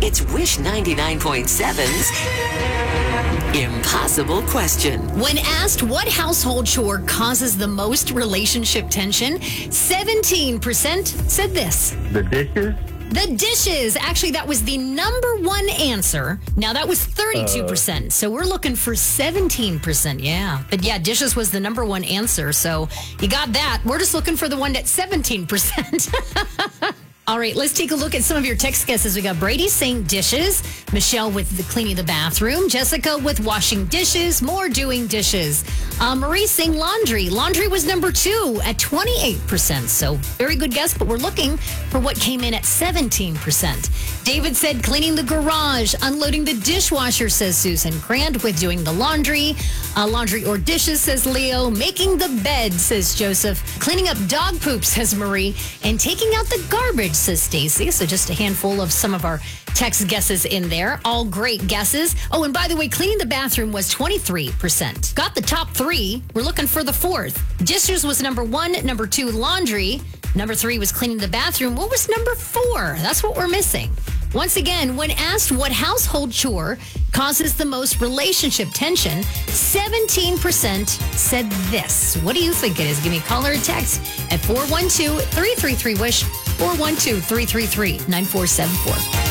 It's Wish 99.7's Impossible Question. When asked what household chore causes the most relationship tension, 17% said this. The dishes? The dishes. Actually, that was the number one answer. Now, that was 32%. So we're looking for 17%. Yeah. But yeah, dishes was the number one answer. So you got that. We're just looking for the one at 17%. All right, let's take a look at some of your text guesses. We got Brady saying dishes, Michelle with the cleaning the bathroom, Jessica with washing dishes, more doing dishes. Marie saying laundry. Laundry was number 2 at 28%. So very good guess, but we're looking for what came in at 17%. David said cleaning the garage, unloading the dishwasher, says Susan. Grant with doing the laundry. Laundry or dishes, says Leo. Making the bed, says Joseph. Cleaning up dog poop, says Marie. And taking out the garbage, says Stacy. So just a handful of some of our text guesses in there. All great guesses. Oh, and by the way, cleaning the bathroom was 23%. Got the top 3. We're looking for the 4th. Dishes was number 1. Number 2, laundry. Number 3 was cleaning the bathroom. What was number 4? That's what we're missing. Once again, when asked what household chore causes the most relationship tension, 17% said this. What do you think it is? Give me a call or a text at 412-333-WISH, 412-333-9474.